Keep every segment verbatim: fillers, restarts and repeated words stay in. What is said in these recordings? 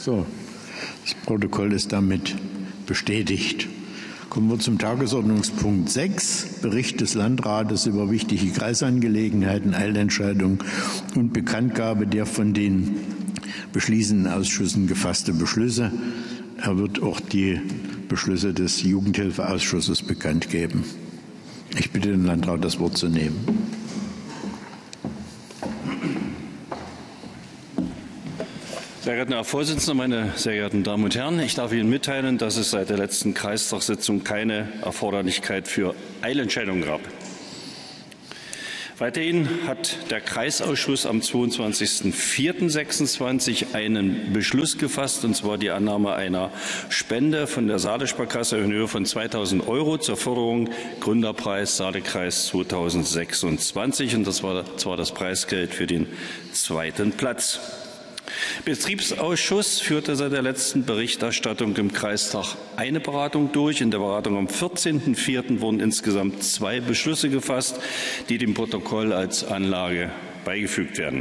So, das Protokoll ist damit bestätigt. Kommen wir zum Tagesordnungspunkt sechs, Bericht des Landrates über wichtige Kreisangelegenheiten, Eilentscheidung und Bekanntgabe der von den beschließenden Ausschüssen gefasste Beschlüsse. Er wird auch die Beschlüsse des Jugendhilfeausschusses bekannt geben. Ich bitte den Landrat, das Wort zu nehmen. Sehr geehrter Herr Vorsitzender, meine sehr geehrten Damen und Herren! Ich darf Ihnen mitteilen, dass es seit der letzten Kreistagssitzung keine Erforderlichkeit für Eilentscheidungen gab. Weiterhin hat der Kreisausschuss am zweiundzwanzigsten vierten sechsundzwanzig einen Beschluss gefasst, und zwar die Annahme einer Spende von der Saale-Sparkasse in Höhe von zweitausend Euro zur Förderung Gründerpreis Saale-Kreis zweitausendsechsundzwanzig. Und das war zwar das Preisgeld für den zweiten Platz. Betriebsausschuss führte seit der letzten Berichterstattung im Kreistag eine Beratung durch. In der Beratung am vierzehnten vierten wurden insgesamt zwei Beschlüsse gefasst, die dem Protokoll als Anlage beigefügt werden.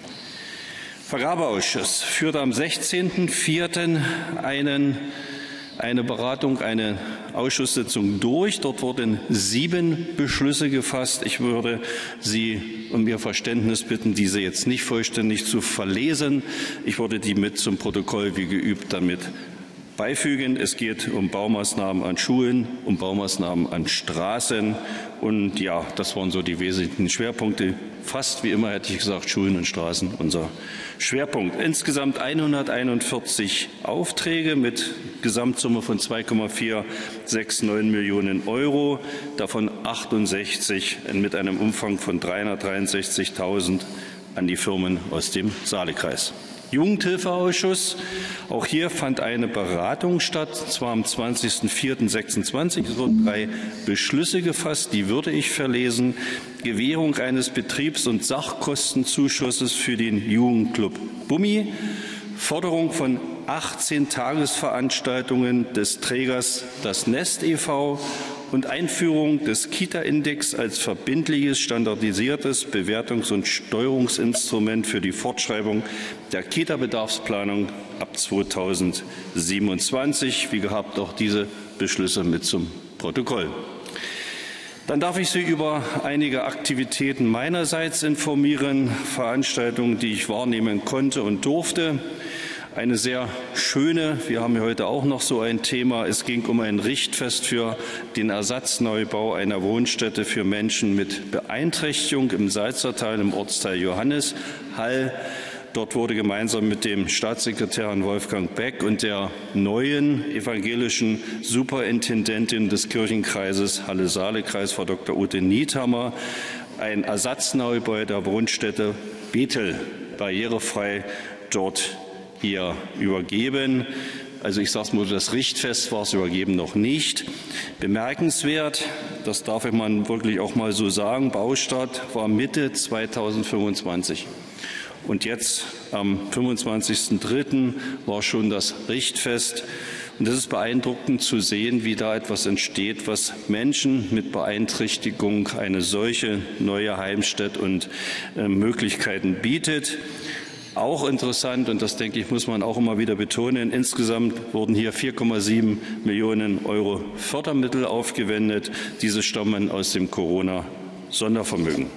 Vergabeausschuss führte am sechzehnten vierten einen eine Beratung, eine Ausschusssitzung durch. Dort wurden sieben Beschlüsse gefasst. Ich würde Sie um Ihr Verständnis bitten, diese jetzt nicht vollständig zu verlesen. Ich würde die mit zum Protokoll wie geübt damit beifügen. Es geht um Baumaßnahmen an Schulen, um Baumaßnahmen an Straßen. Und ja, das waren so die wesentlichen Schwerpunkte. Fast wie immer hätte ich gesagt, Schulen und Straßen unser Schwerpunkt. Insgesamt hunderteinundvierzig Aufträge mit Gesamtsumme von zwei Komma vierhundertneunundsechzig Millionen Euro, davon achtundsechzig mit einem Umfang von dreihundertdreiundsechzigtausend an die Firmen aus dem Saalekreis. Jugendhilfeausschuss. Auch hier fand eine Beratung statt, und zwar am zwanzigsten vierten sechsundzwanzig. Es wurden drei Beschlüsse gefasst, die würde ich verlesen. Gewährung eines Betriebs- und Sachkostenzuschusses für den Jugendclub Bummi, Förderung von achtzehn Tagesveranstaltungen des Trägers Das Nest e V und Einführung des Kita-Index als verbindliches, standardisiertes Bewertungs- und Steuerungsinstrument für die Fortschreibung der Kita-Bedarfsplanung ab zweitausendsiebenundzwanzig. Wie gehabt auch diese Beschlüsse mit zum Protokoll. Dann darf ich Sie über einige Aktivitäten meinerseits informieren, Veranstaltungen, die ich wahrnehmen konnte und durfte. Eine sehr schöne, wir haben heute auch noch so ein Thema, es ging um ein Richtfest für den Ersatzneubau einer Wohnstätte für Menschen mit Beeinträchtigung im Salzertal im Ortsteil Johanneshall. Dort wurde gemeinsam mit dem Staatssekretär Herrn Wolfgang Beck und der neuen evangelischen Superintendentin des Kirchenkreises Halle-Saale-Kreis, Frau Doktor Ute Niethammer, ein Ersatzneubau der Wohnstätte Bethel barrierefrei dort hier übergeben. Also ich sage es mal, das Richtfest war es übergeben noch nicht. Bemerkenswert, das darf man wirklich auch mal so sagen, Baustart war Mitte zweitausendfünfundzwanzig. Und jetzt am fünfundzwanzigsten dritten war schon das Richtfest. Und es ist beeindruckend zu sehen, wie da etwas entsteht, was Menschen mit Beeinträchtigung eine solche neue Heimstätte und äh, Möglichkeiten bietet. Auch interessant, und das denke ich, muss man auch immer wieder betonen, insgesamt wurden hier vier Komma sieben Millionen Euro Fördermittel aufgewendet. Diese stammen aus dem Corona-Sondervermögen.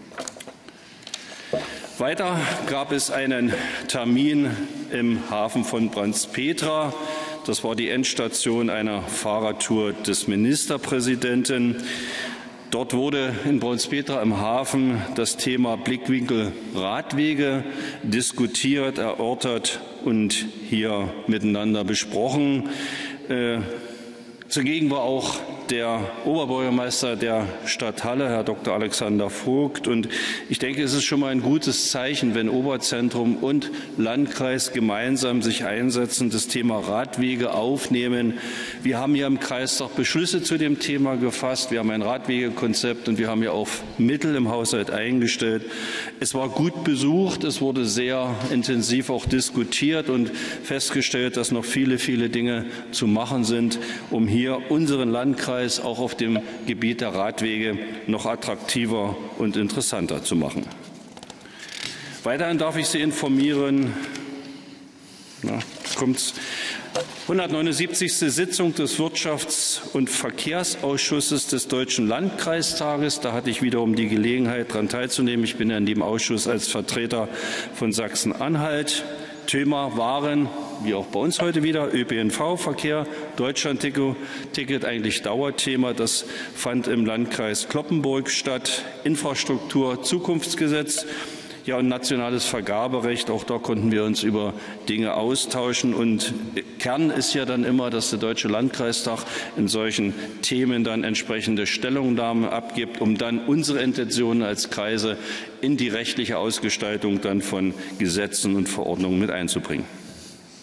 Weiter gab es einen Termin im Hafen von Brandts-Petra. Das war die Endstation einer Fahrradtour des Ministerpräsidenten. Dort wurde in Brandts-Petra im Hafen das Thema Blickwinkel Radwege diskutiert, erörtert und hier miteinander besprochen. Äh, zugegen war auch der Oberbürgermeister der Stadt Halle, Herr Doktor Alexander Vogt. Und ich denke, es ist schon mal ein gutes Zeichen, wenn Oberzentrum und Landkreis gemeinsam sich einsetzen, das Thema Radwege aufnehmen. Wir haben hier im Kreistag Beschlüsse zu dem Thema gefasst. Wir haben ein Radwegekonzept und wir haben ja auch Mittel im Haushalt eingestellt. Es war gut besucht. Es wurde sehr intensiv auch diskutiert und festgestellt, dass noch viele, viele Dinge zu machen sind, um hier unseren Landkreis auch auf dem Gebiet der Radwege noch attraktiver und interessanter zu machen. Weiterhin darf ich Sie informieren, na, kommt's. hundertneunundsiebzigste Sitzung des Wirtschafts- und Verkehrsausschusses des Deutschen Landkreistages. Da hatte ich wiederum die Gelegenheit, daran teilzunehmen. Ich bin ja in dem Ausschuss als Vertreter von Sachsen-Anhalt. Thema waren, wie auch bei uns heute wieder, Ö P N V-Verkehr, Deutschland-Ticket, eigentlich Dauerthema. Das fand im Landkreis Cloppenburg statt. Infrastruktur, Zukunftsgesetz. Ja, und nationales Vergaberecht, auch da konnten wir uns über Dinge austauschen. Und Kern ist ja dann immer, dass der Deutsche Landkreistag in solchen Themen dann entsprechende Stellungnahmen abgibt, um dann unsere Intentionen als Kreise in die rechtliche Ausgestaltung dann von Gesetzen und Verordnungen mit einzubringen.